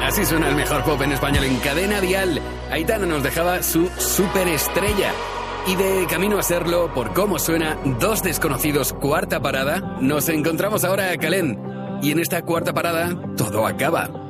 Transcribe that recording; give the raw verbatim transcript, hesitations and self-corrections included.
Así suena el mejor pop en español en Cadena Dial. Aitana nos dejaba su superestrella. Y de camino a serlo, por cómo suena, Dos Desconocidos, cuarta parada, nos encontramos ahora a Calén. Y en esta cuarta parada, todo acaba.